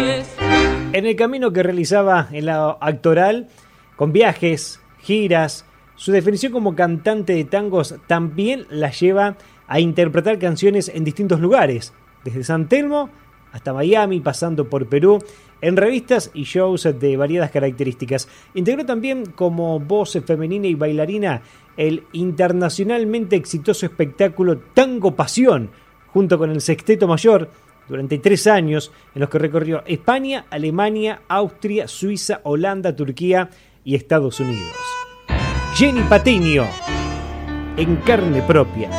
En el camino que realizaba en la actoral, con viajes, giras, su definición como cantante de tangos también la lleva a interpretar canciones en distintos lugares, desde San Telmo hasta Miami, pasando por Perú, en revistas y shows de variadas características. Integró también como voz femenina y bailarina el internacionalmente exitoso espectáculo Tango Pasión, junto con el Sexteto Mayor, durante 3 años, en los que recorrió España, Alemania, Austria, Suiza, Holanda, Turquía y Estados Unidos. Jenny Patiño, en carne propia.